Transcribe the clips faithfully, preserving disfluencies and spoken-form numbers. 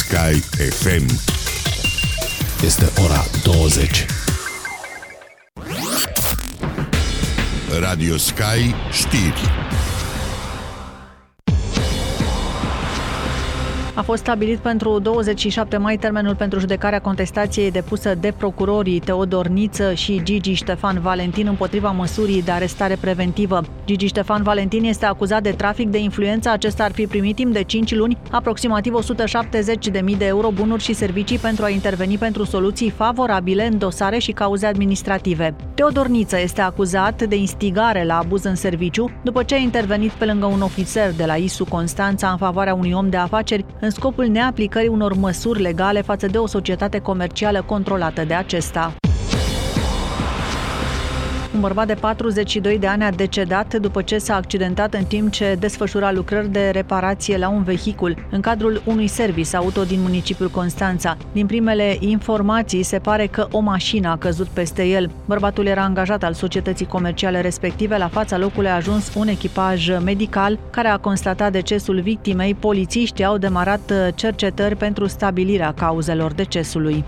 Sky F M. Este ora douăzeci. Radio Sky știri. A fost stabilit pentru douăzeci și șapte mai termenul pentru judecarea contestației depusă de procurorii Teodor Niță și Gigi Ștefan Valentin împotriva măsurii de arestare preventivă. Gigi Ștefan Valentin este acuzat de trafic de influență. Acesta ar fi primit timp de cinci luni aproximativ o sută șaptezeci de mii de euro bunuri și servicii pentru a interveni pentru soluții favorabile în dosare și cauze administrative. Teodor Niță este acuzat de instigare la abuz în serviciu după ce a intervenit pe lângă un ofițer de la I S U Constanța în favoarea unui om de afaceri în scopul neaplicării unor măsuri legale față de o societate comercială controlată de acesta. Un bărbat de patruzeci și doi de ani a decedat după ce s-a accidentat în timp ce desfășura lucrări de reparație la un vehicul în cadrul unui service auto din municipiul Constanța. Din primele informații se pare că o mașină a căzut peste el. Bărbatul era angajat al societății comerciale respective. La fața locului a ajuns un echipaj medical care a constatat decesul victimei. Polițiștii au demarat cercetări pentru stabilirea cauzelor decesului.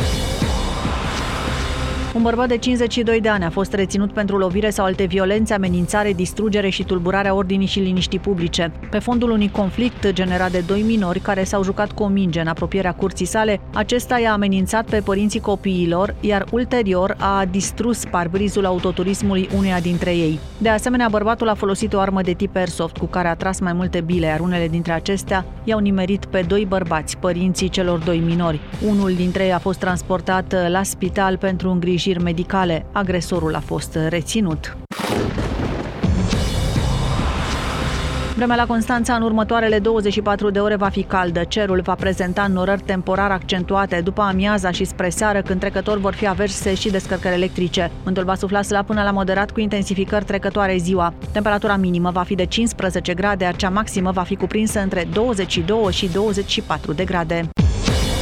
Un bărbat de cincizeci și doi de ani a fost reținut pentru lovire sau alte violențe, amenințare, distrugere și tulburarea ordinii și liniștii publice. Pe fondul unui conflict generat de doi minori care s-au jucat cu o minge în apropierea curții sale, acesta i-a amenințat pe părinții copiilor, iar ulterior a distrus parbrizul autoturismului uneia dintre ei. De asemenea, bărbatul a folosit o armă de tip airsoft cu care a tras mai multe bile, iar unele dintre acestea i-au nimerit pe doi bărbați, părinții celor doi minori. Unul dintre ei a fost transportat la spital pentru îngrijiri medicale. Agresorul a fost reținut. Vremea la Constanța în următoarele douăzeci și patru de ore va fi caldă. Cerul va prezenta înnorări temporar accentuate după amiaza și spre seară, când trecători vor fi averse și descărcări electrice. Vântul va sufla slab până la moderat cu intensificări trecătoare ziua. Temperatura minimă va fi de cincisprezece grade, iar cea maximă va fi cuprinsă între douăzeci și doi și douăzeci și patru de grade.